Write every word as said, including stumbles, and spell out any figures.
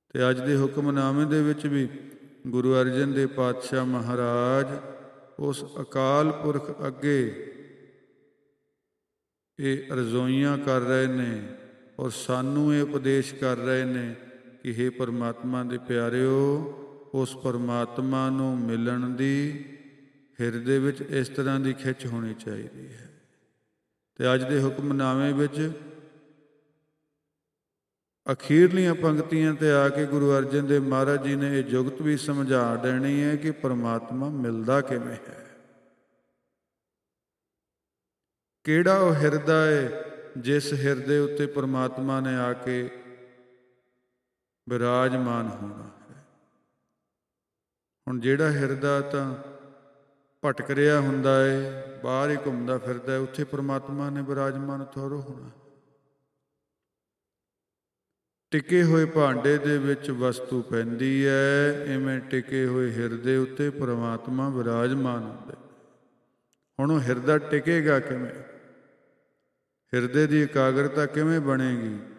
ਤੇ ਅੱਜ ਦੇ ਹੁਕਮਨਾਮੇ ਦੇ ਵਿੱਚ ਵੀ ਗੁਰੂ ਅਰਜਨ ਦੇਵ ਪਾਤਸ਼ਾਹ ਮਹਾਰਾਜ ਉਸ ਅਕਾਲ ਪੁਰਖ ਅੱਗੇ ਇਹ ਅਰਜ਼ੋਈਆਂ ਕਰ ਰਹੇ ਨੇ ਔਰ ਸਾਨੂੰ ਇਹ ਉਪਦੇਸ਼ ਕਰ ਰਹੇ ਨੇ ਕਿ ਹੇ ਪਰਮਾਤਮਾ ਦੇ ਪਿਆਰਿਓ, ਉਸ ਪਰਮਾਤਮਾ ਨੂੰ ਮਿਲਣ ਦੀ ਹਿਰਦੇ ਵਿੱਚ ਇਸ ਤਰ੍ਹਾਂ ਦੀ ਖਿੱਚ ਹੋਣੀ ਚਾਹੀਦੀ ਹੈ। ਤੇ ਅੱਜ ਦੇ ਹੁਕਮਨਾਮੇ ਵਿੱਚ ਅਖੀਰਲੀਆਂ ਪੰਕਤੀਆਂ ਤੇ ਆ ਕੇ ਗੁਰੂ ਅਰਜਨ ਦੇਵ ਮਹਾਰਾਜ ਜੀ ਨੇ ਇਹ ਜੁਗਤ ਵੀ ਸਮਝਾ ਦੇਣੀ ਹੈ ਕਿ ਪਰਮਾਤਮਾ ਮਿਲਦਾ ਕਿਵੇਂ ਹੈ। ਕਿਹੜਾ ਉਹ ਹਿਰਦਾ ਹੈ ਜਿਸ ਹਿਰਦੇ ਉੱਤੇ ਪਰਮਾਤਮਾ ਨੇ ਆ ਕੇ ਬਿਰਾਜਮਾਨ ਹੋਣਾ ਹੈ। ਹੁਣ ਜਿਹੜਾ ਹਿਰਦਾ ਤਾਂ ਭਟਕ ਰਿਹਾ ਹੁੰਦਾ ਹੈ, ਬਾਹਰ ਹੀ ਘੁੰਮਦਾ ਫਿਰਦਾ ਹੈ, ਉੱਥੇ ਪਰਮਾਤਮਾ ਨੇ ਬਿਰਾਜਮਾਨ ਥੋੜ੍ਹਾ ਹੋਣਾ। ਟਿਕੇ ਹੋਏ ਭਾਂਡੇ ਦੇ ਵਿੱਚ ਵਸਤੂ ਪੈਂਦੀ ਹੈ, ਇਵੇਂ ਟਿਕੇ ਹੋਏ ਹਿਰਦੇ ਉੱਤੇ ਪਰਮਾਤਮਾ ਬਿਰਾਜਮਾਨ ਹੁੰਦੇ। ਹੁਣ ਉਹ ਹਿਰਦਾ ਟਿਕੇਗਾ ਕਿਵੇਂ? ਹਿਰਦੇ ਦੀ ਇਕਾਗਰਤਾ ਕਿਵੇਂ ਬਣੇਗੀ?